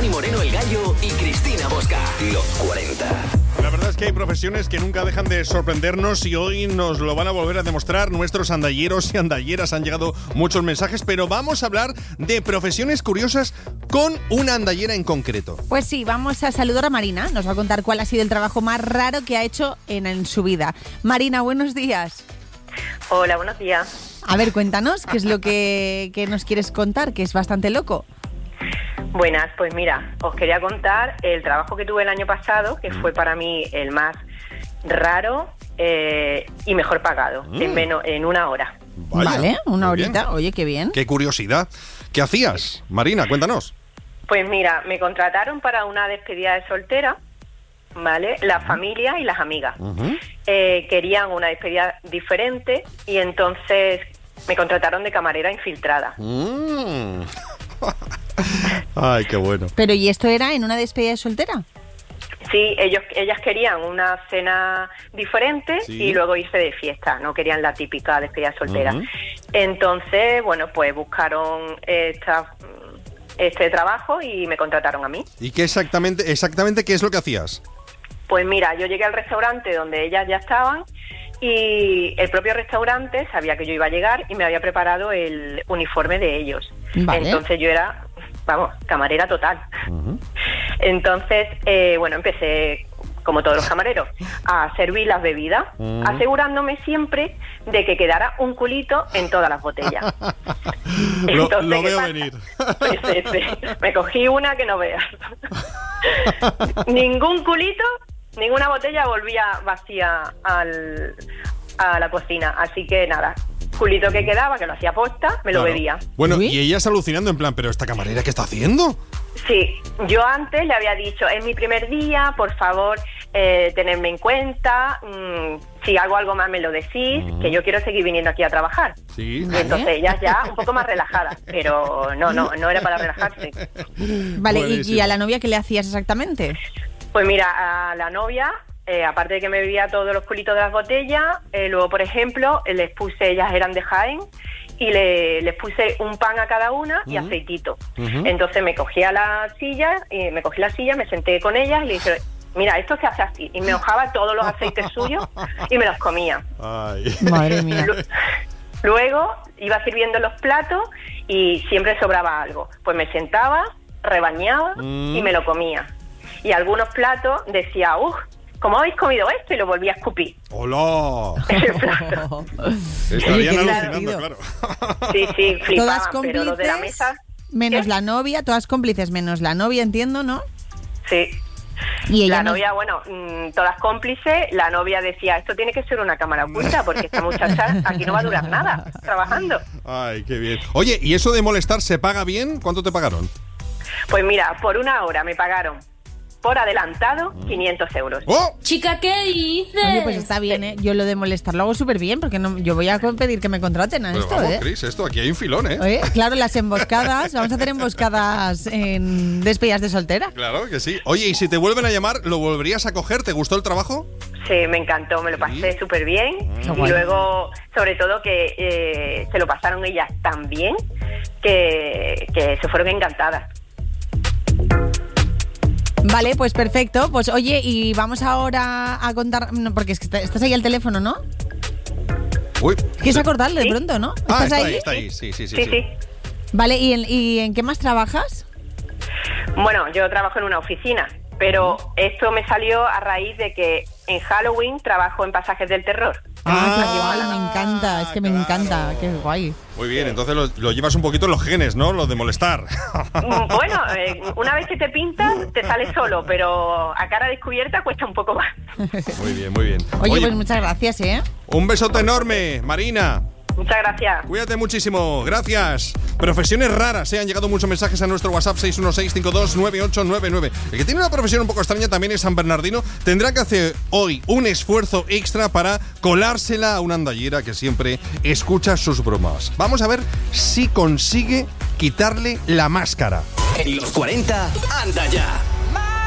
Dani Moreno, El Gallo y Cristina Bosca. Los 40. La verdad es que hay profesiones que nunca dejan de sorprendernos y hoy nos lo van a volver a demostrar. Nuestros andalleros y andalleras han llegado muchos mensajes, pero vamos a hablar de profesiones curiosas con una andallera en concreto. Pues sí, vamos a saludar a Marina. Nos va a contar cuál ha sido el trabajo más raro que ha hecho en su vida. Marina, buenos días. Hola, buenos días. A ver, cuéntanos, ¿qué es lo que nos quieres contar? Que es bastante loco. Buenas, pues mira, os quería contar el trabajo que tuve el año pasado, que fue para mí el más raro y mejor pagado, en una hora. Vale, una muy horita. bien. Oye, qué bien. Qué curiosidad. ¿Qué hacías, Marina? Cuéntanos. Pues mira, me contrataron para una despedida de soltera, ¿vale? La familia y las amigas. Querían una despedida diferente y entonces me contrataron de camarera infiltrada. Ay, qué bueno. Pero ¿y esto era en una despedida de soltera? Sí, ellas querían una cena diferente y luego irse de fiesta, no querían la típica despedida soltera. Entonces, bueno, pues buscaron este trabajo y me contrataron a mí. ¿Y qué exactamente qué es lo que hacías? Pues mira, yo llegué al restaurante donde ellas ya estaban y el propio restaurante sabía que yo iba a llegar y me había preparado el uniforme de ellos. Vale. Entonces yo era, camarera total. Entonces, bueno, empecé, como todos los camareros, a servir las bebidas, asegurándome siempre de que quedara un culito en todas las botellas. Entonces, lo veo venir. Pues me cogí una que no veas. Ningún culito, ninguna botella volvía vacía a la cocina. Así que nada, culito que quedaba, que lo hacía posta, me lo bebía. Bueno, y ellas alucinando en plan, ¿pero esta camarera qué está haciendo? Sí, yo antes le había dicho, es mi primer día, por favor, tenedme en cuenta, si hago algo más me lo decís, que yo quiero seguir viniendo aquí a trabajar. Sí. Y entonces ellas ya un poco más relajadas, pero no era para relajarse. Vale, ¿y a la novia qué le hacías exactamente? Pues mira, a la novia, aparte de que me bebía todos los culitos de las botellas, luego, por ejemplo, les puse, ellas eran de Jaén, y les puse un pan a cada una y aceitito. Entonces me cogí la silla, me senté con ellas y le dije, mira, esto se hace así. Y me hojaba todos los aceites suyos y me los comía. Ay. Madre mía. Luego iba sirviendo los platos y siempre sobraba algo. Pues me sentaba, rebañaba y me lo comía. Y algunos platos decía, ¿cómo habéis comido esto? Y lo volví a escupir. ¡Hola! El plato. Estarían Oye, alucinando, claro. Sí, flipaban, Todas pero los de la cómplices, mesa... menos ¿Qué? la novia, todas cómplices menos la novia, entiendo, ¿no? Sí. Y ella La novia, bueno, todas cómplices, la novia decía, esto tiene que ser una cámara oculta porque esta muchacha aquí no va a durar nada trabajando. Ay, qué bien. Oye, ¿y eso de molestar se paga bien? ¿Cuánto te pagaron? Pues mira, por una hora me pagaron por adelantado 500 euros. ¡Oh! Chica, ¿qué dices? Oye, pues está bien, ¿eh? Yo lo de molestar lo hago súper bien, porque yo voy a pedir que me contraten a Pero esto, vamos, ¿eh? Cris, aquí hay un filón, ¿eh? Oye, claro, las emboscadas, vamos a hacer emboscadas en despedidas de soltera. Claro que sí. Oye, y si te vuelven a llamar, ¿lo volverías a coger? ¿Te gustó el trabajo? Sí, me encantó, me lo pasé súper bien. Qué Y guay. luego, sobre todo, que se lo pasaron ellas tan bien que se fueron encantadas. Vale, pues perfecto. Pues oye, y vamos ahora a contar, no, porque es que estás ahí al teléfono, ¿no? Uy. ¿Quieres acordarle de Sí. pronto, no? Ah, ¿Estás está ahí. Sí. Sí. Vale, ¿y en qué más trabajas? Bueno, yo trabajo en una oficina, pero esto me salió a raíz de que en Halloween trabajo en Pasajes del Terror. Qué guay, me encanta, es que me encanta, qué guay. Muy bien, entonces lo llevas un poquito en los genes, ¿no? Lo de molestar. Bueno, una vez que te pintas, te sale solo, pero a cara descubierta cuesta un poco más. Muy bien. Oye, pues muchas gracias, ¿eh? Un besote enorme, Marina. Muchas gracias. Cuídate muchísimo, gracias. Profesiones raras, han llegado muchos mensajes a nuestro WhatsApp 616529899. El que tiene una profesión un poco extraña también es San Bernardino. Tendrá que hacer hoy un esfuerzo extra para colársela a una andallera que siempre escucha sus bromas. Vamos a ver si consigue quitarle la máscara. En los 40, anda ya.